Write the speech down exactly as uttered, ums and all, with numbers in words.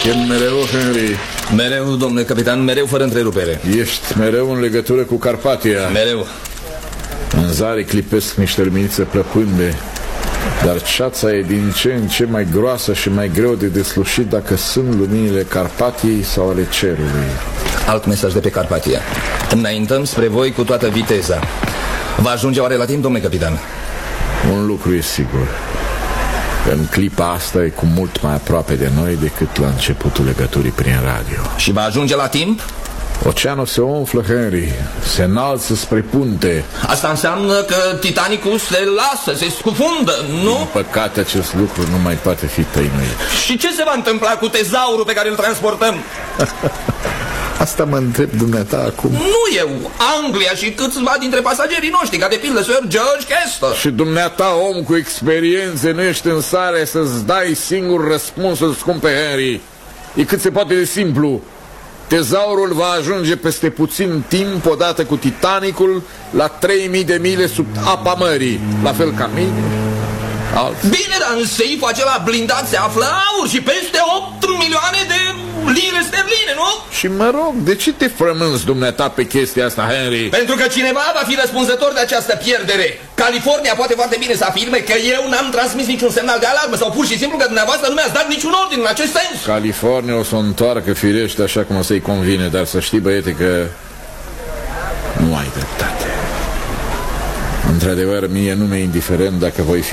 chem mereu, Henry. Mereu, domnule capitan, mereu fără întrerupere. Ești mereu în legătură cu Carpatia. Mereu. În zare clipesc niște luminițe plăpânde, dar ceața e din ce în ce mai groasă și mai greu de deslușit dacă sunt luminile Carpatiei sau ale cerului. Alt mesaj de pe Carpatia. Înaintăm spre voi cu toată viteza. Va ajunge oare la timp, domnule capitan? Un lucru e sigur. În clipa asta e cu mult mai aproape de noi decât la începutul legăturii prin radio. Și va ajunge la timp? Oceanul se umflă, Henry. Se înalță spre punte. Asta înseamnă că Titanicul se lasă, se scufundă, nu? Din păcate, acest lucru nu mai poate fi tăinuit. Și ce se va întâmpla cu tezaurul pe care îl transportăm? Asta mă întreb dumneata acum. Nu eu, Anglia și câțiva dintre pasagerii noștri, ca de pildă Sir George Kester. Și dumneata, om cu experiențe, nu ești în stare să-ți dai singur răspunsul, scumpe Henry. E cât se poate de simplu. Tezaurul va ajunge peste puțin timp, odată cu Titanicul, la trei mii de mile sub apa mării. La fel ca mine. Alt. Bine, dar în seiful acela blindat se află aur și peste opt milioane de lire sterline, nu? Și mă rog, de ce te frămânzi dumneata pe chestia asta, Henry? Pentru că cineva va fi răspunzător de această pierdere. California poate foarte bine să afirme că eu n-am transmis niciun semnal de alarmă sau pur și simplu că dumneavoastră nu mi-ați dat niciun ordin în acest sens. California o să o întoarcă firește așa cum o să-i convine, dar să știi, băiete, că nu ai dreptate. Într-adevăr, mie nu mi-e indiferent dacă voi fi